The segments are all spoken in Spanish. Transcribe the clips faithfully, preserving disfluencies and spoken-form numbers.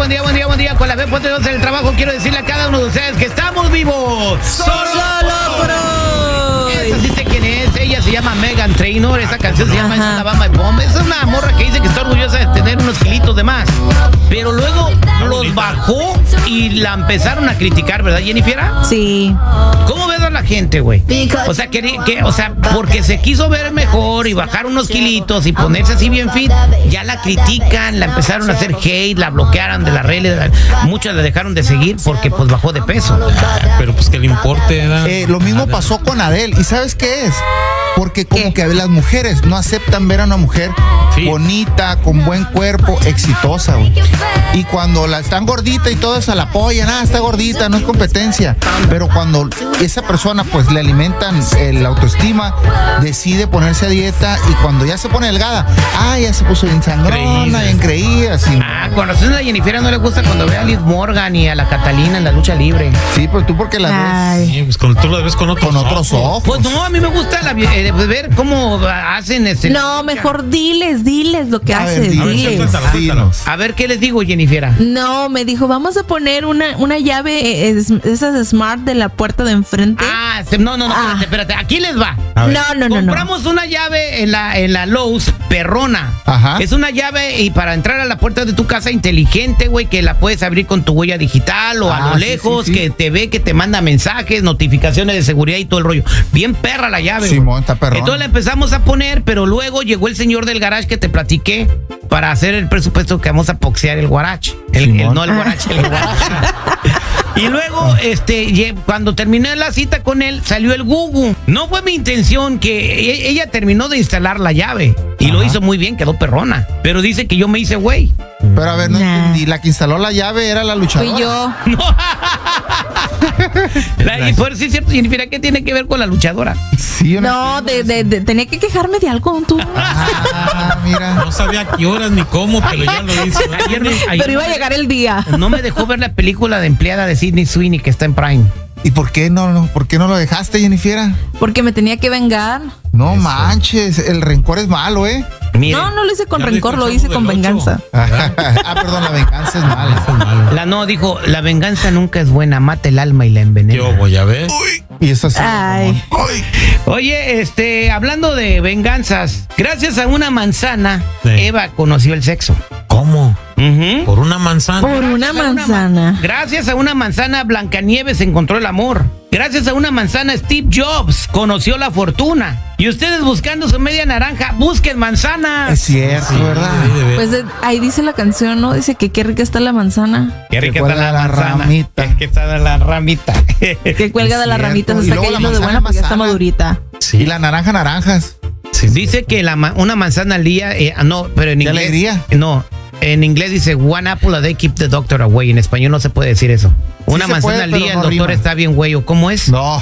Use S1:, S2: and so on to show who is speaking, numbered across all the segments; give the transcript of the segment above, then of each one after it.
S1: buen día, buen día, buen día. Con la B Punto dos en el trabajo quiero decirle a cada uno de ustedes que estamos vivos.
S2: Solo, Solo por hoy.
S1: Esa sí sé quién es. Ella se llama Meghan Trainor. Esa canción se llama Alabama Bomb. Es una morra que dice que está orgullosa de tener unos kilitos de más. Pero luego los bajó y la empezaron a criticar, ¿verdad, Jennifer?
S2: Sí.
S1: ¿Cómo ves a la gente, güey? O sea, que, que, o sea, porque se quiso ver mejor y bajar unos kilitos y ponerse así bien fit, ya la critican, la empezaron a hacer hate, la bloquearon de las redes, muchas la dejaron de seguir porque pues bajó de peso.
S3: Pero pues que le importe.
S4: Eh, lo mismo pasó con Adele. ¿Y sabes qué es? Porque como ¿Qué? que las mujeres no aceptan ver a una mujer sí. bonita, con buen cuerpo, exitosa, güey. Y cuando la están gordita y todo eso la apoyan, ah, está gordita, no es competencia. Pero cuando esa persona pues le alimentan el autoestima, decide ponerse a dieta y cuando ya se pone delgada, ah, ya se puso bien sangrona, bien creída. Así.
S1: Ah, con razón a Jennifer no le gusta cuando ve a Liz Morgan y a la Catalina en la lucha libre.
S4: Sí, pues tú porque la
S3: ves. Sí, pues cuando tú la ves con otros,
S4: con otros ojos.
S1: Pues no, a mí me gusta la, eh, ver cómo hacen este.
S2: No, mejor diles, diles lo que a haces, ver, diles.
S1: A ver, dinos. A ver, ¿qué les digo, Jennifer?
S2: No, me dijo, vamos a poner una, una llave, es, esas smart de la puerta de enfrente.
S1: Ah, no, no, no, ah. espérate, espérate, aquí les va.
S2: No, no, no,
S1: Compramos
S2: no.
S1: una llave en la, en la Lowe's, perrona.
S4: Ajá.
S1: Es una llave y para entrar a la puerta de tu casa inteligente, güey, que la puedes abrir con tu huella digital o ah, a lo lejos, sí, sí, sí. que te ve, que te manda mensajes, notificaciones de seguridad y todo el rollo. Bien perra la llave,
S4: Simón, está perrón.
S1: Entonces la empezamos a poner, pero luego llegó el señor del garage que te platiqué para hacer el presupuesto que vamos a poxear el garage. El, el, no el garage, el garage. Y luego, este, cuando terminé la cita con él, salió el Gugu. No fue mi intención que ella terminó de instalar la llave. Y Ajá. lo hizo muy bien, quedó perrona. Pero dice que yo me hice güey.
S4: Pero a ver, no nah. entendí. La que instaló la llave era la luchadora.
S2: Fui yo.
S1: No. La, y por sí es cierto, Jennifer, ¿qué tiene que ver con la luchadora?
S2: Sí, no, de, de, de, tenía que quejarme de algo tú.
S4: Ah, mira.
S3: No sabía a qué horas ni cómo, pero ya lo hizo.
S1: Ayer me, ayer
S2: pero iba a llegar el día.
S1: No me dejó ver la película de empleada de Sydney Sweeney que está en Prime.
S4: ¿Y por qué no, no, por qué no lo dejaste, Jennifer?
S2: Porque me tenía que vengar.
S4: No Eso. manches, el rencor es malo, ¿eh?
S2: Mire, no, no lo hice con rencor, lo hice con venganza.
S4: Ah, perdón, la venganza es mala. Es mala.
S1: La no, dijo, la venganza nunca es buena, mata el alma y la envenena.
S3: Yo voy a ver.
S4: Uy, y eso sí.
S2: Ay.
S1: Oye, este, hablando de venganzas, gracias a una manzana, sí. Eva conoció el sexo.
S3: ¿Cómo?
S1: Uh-huh.
S3: Por una manzana.
S2: Por una manzana.
S1: Una, gracias a una manzana, Blancanieves encontró el amor. Gracias a una manzana, Steve Jobs conoció la fortuna. Y ustedes buscando su media naranja, busquen manzanas.
S4: Es cierto, sí, ¿verdad?
S2: Pues de, ahí dice la canción, ¿no? Dice que qué rica está la manzana.
S1: Qué rica está la, la ramita. Qué está la ramita.
S2: Que cuelga de las ramitas hasta que lo de buena porque está madurita.
S4: Sí. Y la naranja, naranjas.
S1: Sí, dice que la, una manzana al día, eh, no, pero en
S4: ¿De
S1: inglés.
S4: alegría?
S1: No. En inglés dice one apple a day keep the doctor away. En español no se puede decir eso. Una sí manzana puede, al día, no el doctor rima. Está bien güey. ¿Cómo es?
S4: No.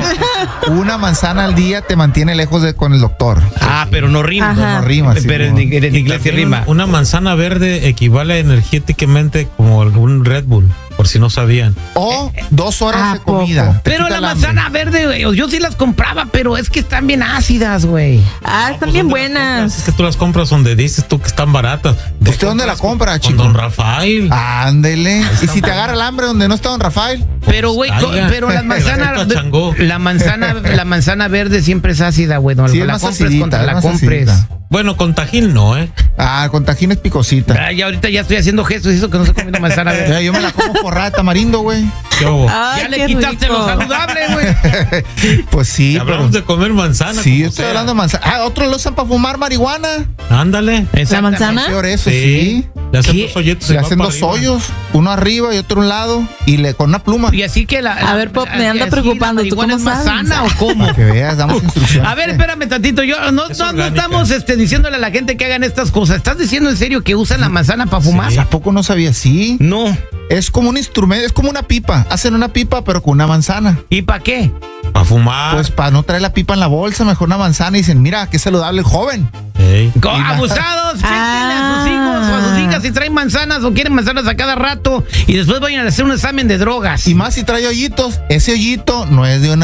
S4: Una manzana al día te mantiene lejos de con el doctor.
S1: Ah, pero no rima.
S4: No rima. Sí,
S1: pero en, en, en inglés sí rima.
S3: Una manzana verde equivale energéticamente como un Red Bull, por si no sabían.
S4: O dos horas
S2: ah,
S4: de comida.
S1: Pero la manzana verde, güey, yo sí las compraba, pero es que están bien ácidas, güey.
S2: Ah,
S3: no,
S2: están
S3: pues
S2: bien buenas.
S3: Es que tú las compras donde dices tú que están baratas.
S4: ¿Usted dónde la compra, chico?
S3: Con Don Rafael.
S4: Ándele. ¿Y si te agarra el hambre donde no está Don Rafael?
S1: Pero, güey, pero la manzana, la manzana, la manzana verde siempre es ácida, güey. No,
S4: sí,
S1: la
S4: compres
S1: acidita, contra la compres.
S4: Acidita.
S3: Bueno, con tajín no, ¿eh?
S4: Ah, con tajín es picosita.
S1: Ah, y ahorita ya estoy haciendo gestos y eso que no estoy comiendo manzana verde.
S4: Ya, yo me la como forrada de tamarindo, güey.
S1: Ya le quitaste rico. Lo saludable, güey.
S4: Pues sí.
S3: Hablamos pero... de comer manzana.
S4: Sí, estoy sea. hablando de manzana. Ah, otros lo usan para fumar marihuana.
S3: Ándale.
S2: ¿La manzana?
S4: Peor eso, sí.
S3: sí. Le hacen dos hoyitos.
S4: Le hacen dos hoyos, uno arriba y otro a un lado, y le con una pluma.
S1: Y así que la.
S2: A ver, Pop, me anda preocupando. ¿Tú cómo
S1: es más sana o cómo?
S4: Para que veas, damos instrucciones.
S1: A ver, espérame tantito. Yo no, no, no estamos este, diciéndole a la gente que hagan estas cosas. ¿Estás diciendo en serio que usan la manzana para fumar?
S4: Sí. ¿A poco no sabía? Sí.
S1: No.
S4: Es como un instrumento, es como una pipa. Hacen una pipa, pero con una manzana.
S1: ¿Y para qué?
S3: Para fumar.
S4: Pues para no traer la pipa en la bolsa, mejor una manzana. Y dicen, mira, qué saludable el joven.
S3: Hey.
S1: Abusados, ah. a sus hijos o a sus hijas si traen manzanas o quieren manzanas a cada rato y después vayan a hacer un examen de drogas.
S4: Y más si trae hoyitos, ese hoyito no es de una